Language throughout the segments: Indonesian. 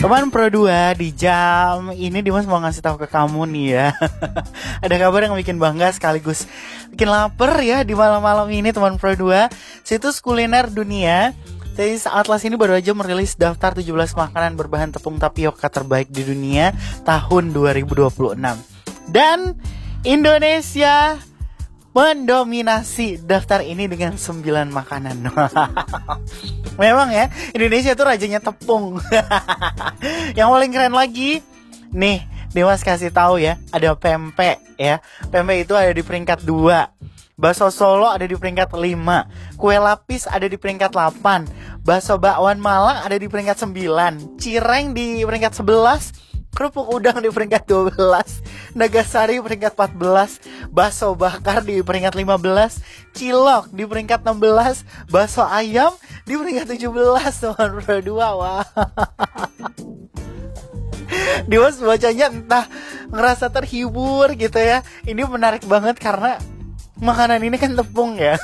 Teman Pro 2, di jam ini Dimas mau ngasih tahu ke kamu nih ya. Ada kabar yang bikin bangga sekaligus bikin lapar ya di malam-malam ini teman Pro 2. Situs kuliner dunia Taste Atlas ini baru aja merilis daftar 17 makanan berbahan tepung tapioka terbaik di dunia tahun 2026. Dan Indonesia mendominasi daftar ini dengan 9 makanan. Memang ya, Indonesia tuh rajanya tepung. Yang paling keren lagi, nih Dimas kasih tahu ya, ada pempek ya. Pempek itu ada di peringkat 2. Bakso Solo ada di peringkat 5. Kue lapis ada di peringkat 8. Bakso bakwan Malang ada di peringkat 9. Cireng di peringkat 11. Kerupuk udang di peringkat 12. Nagasari peringkat 14. Bakso bakar di peringkat 15. Cilok di peringkat 16. Bakso ayam di peringkat 17. Teman Pro 2. Wah. Dimas bacanya entah ngerasa terhibur gitu ya. Ini menarik banget karena makanan ini kan tepung ya.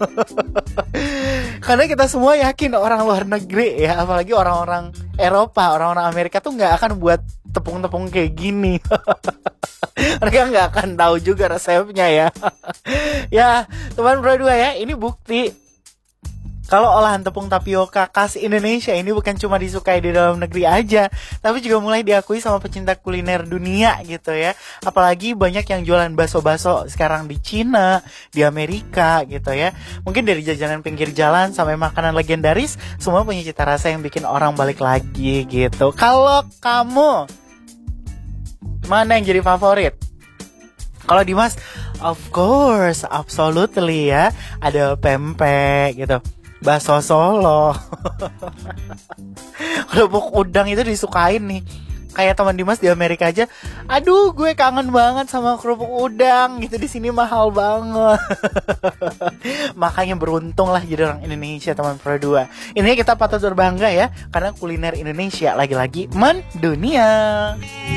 Karena kita semua yakin orang luar negeri ya, apalagi orang-orang Eropa, orang-orang Amerika tuh gak akan buat tepung-tepung kayak gini. Mereka gak akan tahu juga resepnya ya. Ya teman Pro 2 ya, ini bukti kalau olahan tepung tapioka khas Indonesia ini bukan cuma disukai di dalam negeri aja, tapi juga mulai diakui sama pecinta kuliner dunia gitu ya. Apalagi banyak yang jualan bakso-bakso sekarang di Cina, di Amerika gitu ya. Mungkin dari jajanan pinggir jalan sampai makanan legendaris, semua punya cita rasa yang bikin orang balik lagi gitu. Kalau kamu, mana yang jadi favorit? Kalau Dimas, of course, absolutely ya, ada pempek gitu. Bakso Solo. Kerupuk udang itu disukain nih. Kayak teman Dimas di Amerika aja, aduh gue kangen banget sama kerupuk udang gitu, di sini mahal banget. Makanya beruntung lah jadi orang Indonesia teman Pro 2. Ini kita patut berbangga ya, karena kuliner Indonesia lagi-lagi mendunia.